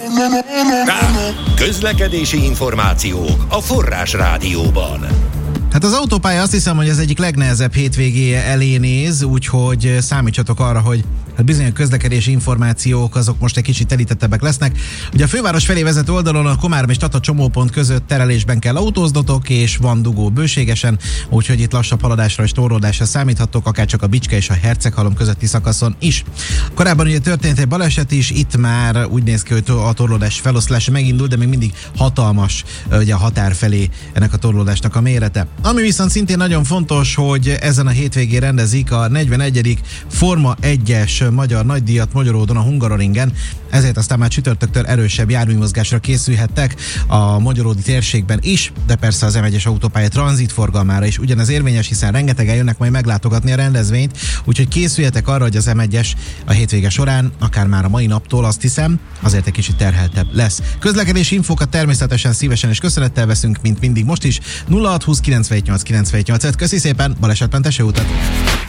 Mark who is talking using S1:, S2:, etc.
S1: Közlekedési információk a Forrás Rádióban.
S2: Hát az autópálya azt hiszem, hogy ez egyik legnehezebb hétvégéje elé néz, úgyhogy számítsatok arra, hogy hát bizony a közlekedési információk azok most egy kicsit telítettebbek lesznek. Ugye a főváros felé vezető oldalon a Komárom és Tata csomópont között terelésben kell autóznotok, és van dugó bőségesen, úgyhogy itt lassabb haladásra és torlódásra számíthattok, akár csak a Bicske és a Herceghalom közötti szakaszon is. Korábban ugye történt egy baleset is, itt már úgy néz ki, hogy a torlódás feloszlása megindult, de még mindig hatalmas ugye a határ felé ennek a torlódásnak a mérete. Ami viszont szintén nagyon fontos, hogy ezen a hétvégén rendezik a 41. Forma 1-es magyar nagydíjat Magyaródon a Hungaroringen, ezért aztán már csütörtöktől erősebb járműmozgásra készülhettek a magyaródi térségben is, de persze az M1-es autópálya tranzitforgalmára is ugyanez érvényes, hiszen rengetegen jönnek majd meglátogatni a rendezvényt, úgyhogy készüljetek arra, hogy az M1-es a hétvége során, akár már a mai naptól, azt hiszem, azért egy kicsit terheltebb lesz. Közlekedési infókat természetesen szívesen és köszönettel veszünk, mint mindig most is. 0620 978 978. Köszi szépen, balesetmentes utat!